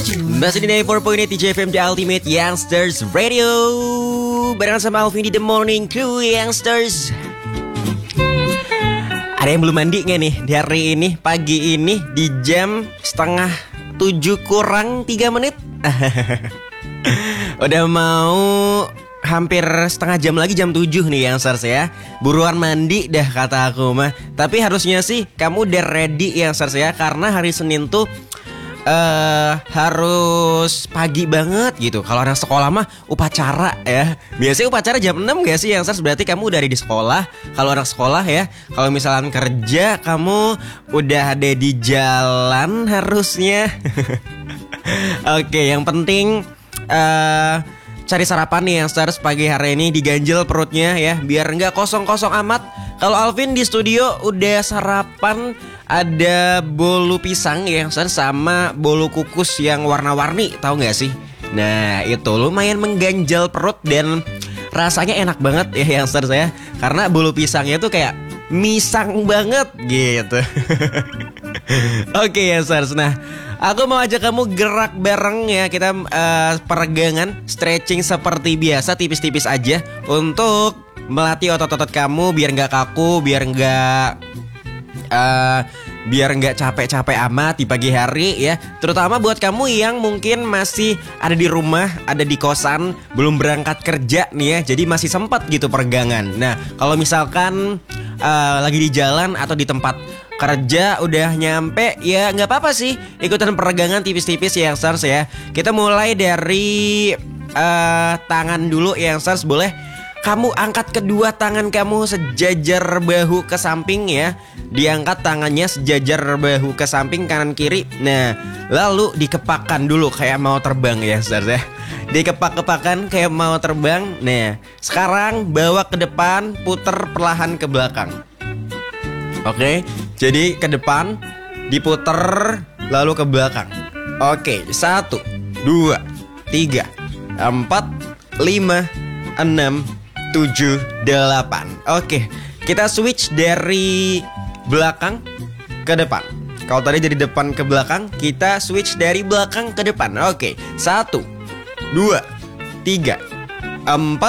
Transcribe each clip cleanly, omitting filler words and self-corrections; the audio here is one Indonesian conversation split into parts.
Masih di 94.8 TJFM The Ultimate Youngsters Radio. Barengan sama Alvin di The Morning Crew Youngsters. Ada yang belum mandi gak nih di hari ini, pagi ini, di jam 6:30 kurang 3 menit? Udah mau hampir setengah jam lagi, jam 7 nih Youngsters ya. Buruan mandi dah kata aku mah. Tapi harusnya sih kamu udah ready Youngsters ya, karena hari Senin tuh harus pagi banget gitu. Kalau anak sekolah mah upacara ya. Biasanya upacara jam 6 gak sih Youngsters? Berarti kamu udah ada di sekolah. Kalau anak sekolah ya. Kalau misalnya kerja kamu udah ada di jalan harusnya. Oke, yang penting cari sarapan nih Youngsters pagi hari ini, diganjel perutnya ya, biar nggak kosong-kosong amat. Kalau Alvin di studio udah sarapan, ada bolu pisang ya Youngsters sama bolu kukus yang warna-warni, tahu nggak sih? Nah itu lumayan mengganjal perut dan rasanya enak banget ya Youngsters ya, karena bolu pisangnya tuh kayak misang banget gitu. Oke Youngsters, nah aku mau ajak kamu gerak bareng ya. Kita peregangan, stretching seperti biasa, tipis-tipis aja untuk melatih otot-otot kamu biar nggak kaku, biar nggak capek-capek amat di pagi hari ya. Terutama buat kamu yang mungkin masih ada di rumah, ada di kosan, belum berangkat kerja nih ya. Jadi masih sempat gitu peregangan. Nah kalau misalkan lagi di jalan atau di tempat kerja udah nyampe, ya nggak apa-apa sih ikutan peregangan tipis-tipis ya Youngsters ya. Kita mulai dari tangan dulu ya Youngsters. Boleh kamu angkat kedua tangan kamu sejajar bahu ke samping ya. Diangkat tangannya sejajar bahu ke samping kanan kiri. Nah lalu dikepakkan dulu kayak mau terbang ya Youngsters ya. Dikepak-kepakan kayak mau terbang. Nah sekarang bawa ke depan, puter perlahan ke belakang. Oke, jadi ke depan, diputer, lalu ke belakang. Oke, 1, 2, 3, 4, 5, 6, 7, 8. Oke, kita switch dari belakang ke depan. Kalau tadi dari depan ke belakang, kita switch dari belakang ke depan. Oke, 1, 2, 3, 4, 5, 6,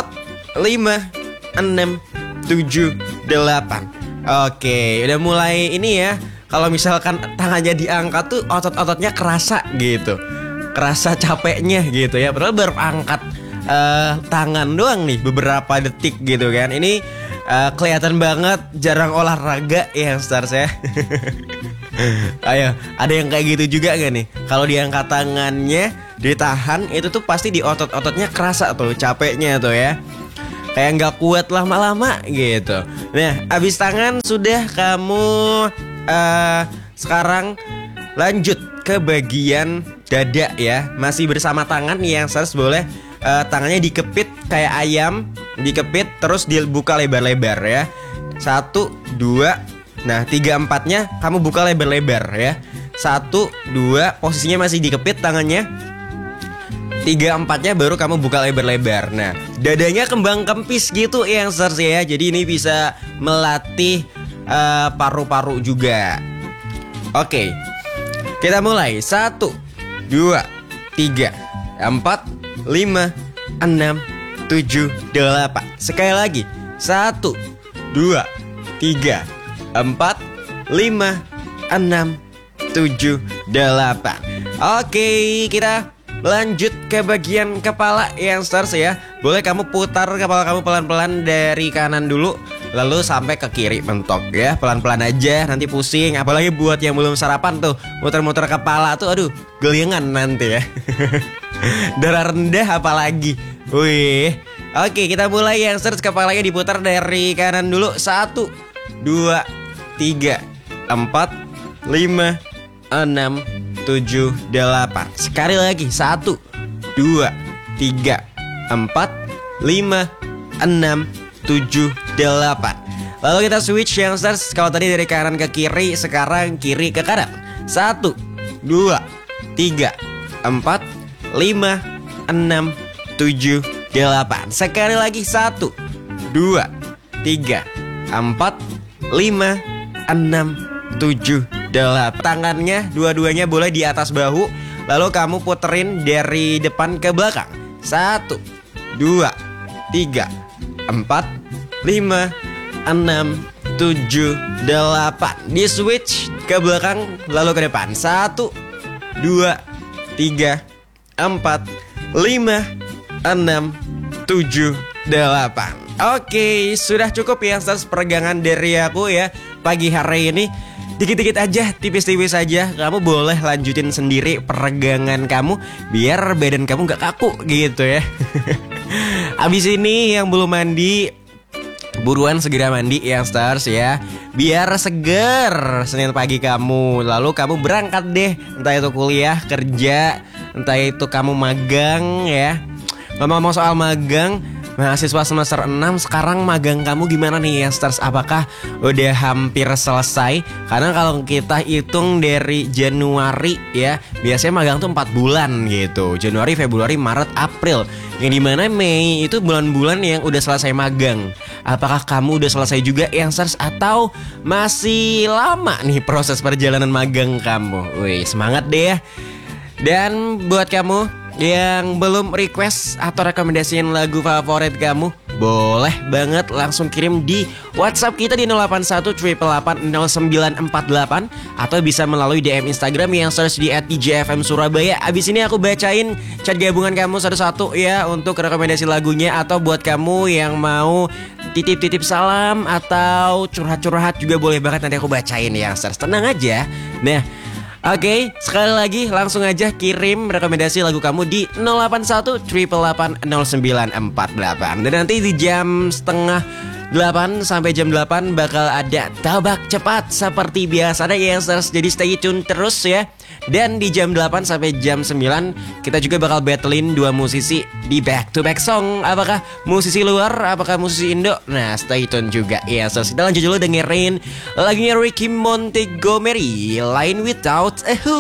7, 8. Oke, udah mulai ini ya. Kalau misalkan tangannya diangkat tuh otot-ototnya kerasa gitu, kerasa capeknya gitu ya. Padahal baru angkat tangan doang nih beberapa detik gitu kan. Ini kelihatan banget jarang olahraga ya Youngsters ya. Ayo, ada yang kayak gitu juga gak nih? Kalau diangkat tangannya, ditahan, itu tuh pasti di otot-ototnya kerasa tuh capeknya tuh ya. Kayak nggak kuat lama-lama gitu. Nah abis tangan sudah, kamu sekarang lanjut ke bagian dada ya. Masih bersama tangan yang Youngsters, boleh tangannya dikepit kayak ayam. Dikepit terus dibuka lebar-lebar ya. 1, 2, nah 3, 4-nya kamu buka lebar-lebar ya. 1, 2, posisinya masih dikepit tangannya. 3, 4-nya baru kamu buka lebar-lebar. Nah dadanya kembang kempis gitu ya Youngsters ya. Jadi ini bisa melatih paru-paru juga. Oke, kita mulai. 1, 2, 3, 4, 5, 6, 7, 8. Sekali lagi. 1, 2, 3, 4, 5, 6, 7, 8. Oke, kita lanjut ke bagian kepala Youngsters ya. Boleh kamu putar kepala kamu pelan-pelan dari kanan dulu, lalu sampai ke kiri mentok ya. Pelan-pelan aja, nanti pusing. Apalagi buat yang belum sarapan tuh, muter-muter kepala tuh aduh gelingan nanti ya. Darah rendah apalagi. Wih. Oke, kita mulai Youngsters. Kepalanya diputar dari kanan dulu. 1, 2, 3, 4, 5, 6, 7, 8. Sekali lagi. 1, 2, 3, 4, 5, 6, 7, 8. Lalu kita switch Youngsters. Kalau tadi dari kanan ke kiri, sekarang kiri ke kanan. 1, 2, 3, 4, 5, 6, 7, 8. Sekali lagi. 1, 2, 3, 4, 5, 6, 7, 8. Tangannya dua-duanya boleh di atas bahu. Lalu kamu puterin dari depan ke belakang. 1, 2, 3, 4, 5, 6, 7, 8. Di switch ke belakang lalu ke depan. 1, 2, 3, 4, 5, 6, 7, 8. Oke, sudah cukup ya stars peregangan dari aku ya pagi hari ini. Dikit-dikit aja, tipis-tipis aja. Kamu boleh lanjutin sendiri peregangan kamu biar badan kamu gak kaku gitu ya. Abis ini yang belum mandi, buruan segera mandi yang stars ya, biar seger Senin pagi kamu. Lalu kamu berangkat deh, entah itu kuliah, kerja, entah itu kamu magang ya. Ngomong-ngomong soal magang, mahasiswa semester 6 sekarang magang kamu gimana nih ya stars? Apakah udah hampir selesai? Karena kalau kita hitung dari Januari ya, biasanya magang tuh 4 bulan gitu. Januari, Februari, Maret, April. Yang dimana Mei itu bulan-bulan yang udah selesai magang. Apakah kamu udah selesai juga yang stars? Atau masih lama nih proses perjalanan magang kamu? Wih, semangat deh ya. Dan buat kamu yang belum request atau rekomendasiin lagu favorit kamu, boleh banget langsung kirim di WhatsApp kita di 081-888-0948 atau bisa melalui DM Instagram yang search di @djfmsurabaya. Abis ini aku bacain chat gabungan kamu satu-satu ya untuk rekomendasi lagunya, atau buat kamu yang mau titip-titip salam atau curhat-curhat juga boleh banget, nanti aku bacain ya. Tenang aja. Nah, oke, sekali lagi langsung aja kirim rekomendasi lagu kamu di 081-888-0948. Dan nanti di jam setengah 8 sampai jam 8 bakal ada Tebak Cepat seperti biasa ada ya, jadi stay tune terus ya. Dan di jam 8 sampai jam 9 kita juga bakal battlein 2 musisi di back to back song. Apakah musisi luar, apakah musisi Indo? Nah, stay tune juga ya. Kita lanjut dulu dengerin lagunya Ricky Montgomery, Line Without a Hook.